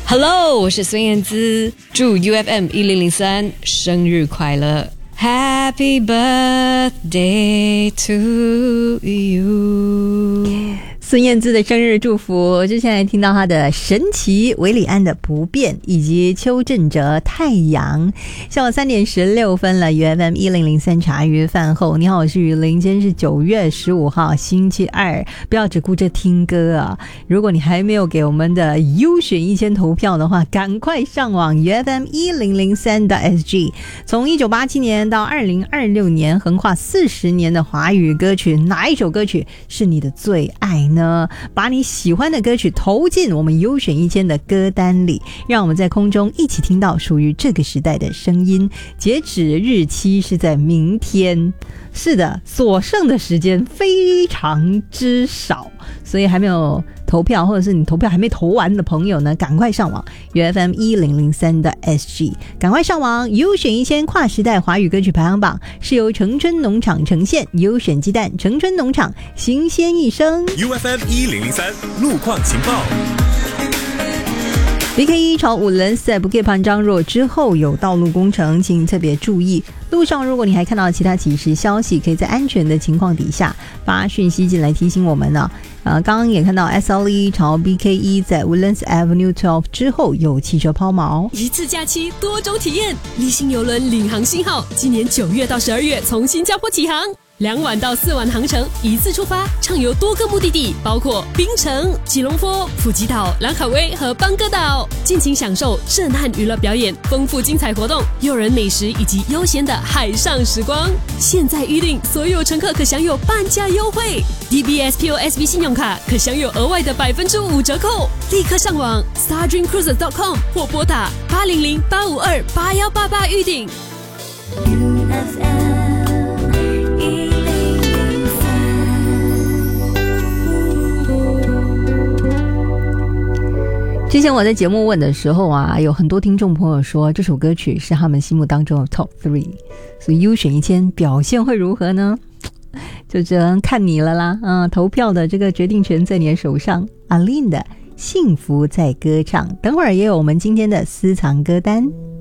Hello， 我是孙燕姿，祝 UFM1003 生日快乐 ，Happy birthday to you。 孙燕姿的生日祝福，接下来听到她的神奇，韦礼安的不变，以及邱振哲太阳。下午3点16分了 ，UFM1003 茶余饭后，你好，我是雨林，今天是9月15号星期二，不要只顾着听歌啊！如果你还没有给我们的优选1000投票的话，赶快上网 UFM1003.SG。从1987年到2026年，横跨40年的华语歌曲，哪一首歌曲是你的最爱呢？把你喜欢的歌曲投进我们优选1000的歌单里，让我们在空中一起听到属于这个时代的声音。截止日期是在明天，是的，所剩的时间非常之少，所以还没有投票，或者是你投票还没投完的朋友呢，赶快上网 UFM1003.SG， 赶快上网。优选1000跨时代华语歌曲排行榜是由城春农场呈现，优选鸡蛋，城春农场，新鲜一生。 UFM1003 路况情报。 BK1 朝5轮在不 K 潘张若之后有道路工程，请特别注意。路上如果你还看到其他即时消息，可以在安全的情况底下发讯息进来提醒我们呢。刚刚也看到 SLE 朝 BK1 在 Woodlands Avenue 12之后有汽车抛锚。 一次假期多种体验，立信邮轮领航信号今年9月到12月从新加坡起航，2晚到4晚航程，一次出发，畅游多个目的地，包括槟城、吉隆坡、普吉岛、兰卡威和邦哥岛，尽情享受震撼娱乐表演、丰富精彩活动、诱人美食以及悠闲的海上时光。现在预订，所有乘客可享有半价优惠 ，DBS POSB 信用卡可享有额外的5%折扣。立刻上网 stardreamcruises.com 或拨打800-852-8188预订。 之前我在节目问的时候啊，有很多听众朋友说这首歌曲是他们心目当中的 Top 3， 所以优选1000表现会如何呢？就只能看你了啦。投票的这个决定权在你的手上。阿琳的幸福在歌唱，等会儿也有我们今天的私藏歌单。